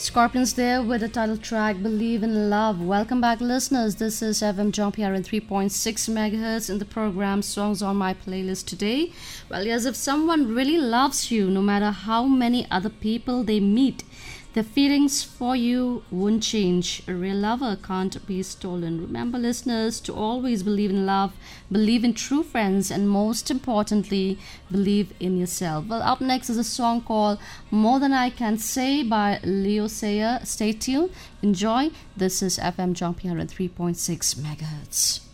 Scorpions there with the title track Believe in Love. Welcome back, listeners. This is FM Jump here in 3.6 megahertz in the program Songs on My Playlist today. Well, yes, if someone really loves you, no matter how many other people they meet, the feelings for you won't change. A real lover can't be stolen. Remember, listeners, to always believe in love, believe in true friends, and most importantly, believe in yourself. Well, up next is a song called More Than I Can Say by Leo Sayer. Stay tuned. Enjoy. This is FM Jump here at 3.6 megahertz.